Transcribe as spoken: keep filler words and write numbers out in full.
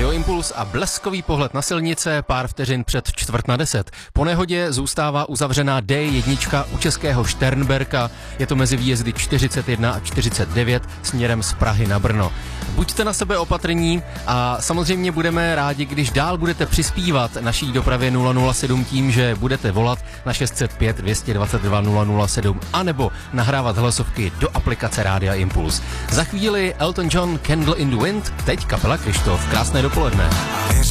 Rádio Impuls a bleskový pohled na silnice pár vteřin před čtvrt na deset. Po nehodě zůstává uzavřená D jedna u českého Šternberka. Je to mezi výjezdy čtyřicet jedna a čtyřicet devět směrem z Prahy na Brno. Buďte na sebe opatrní a samozřejmě budeme rádi, když dál budete přispívat naší dopravě nula nula sedm tím, že budete volat na šest set pět dvě dvacet dva nula nula sedm anebo nahrávat hlasovky do aplikace Rádia Impuls. Za chvíli Elton John, Candle in the Wind, teď kapela Krištof. Krásné dopoledne.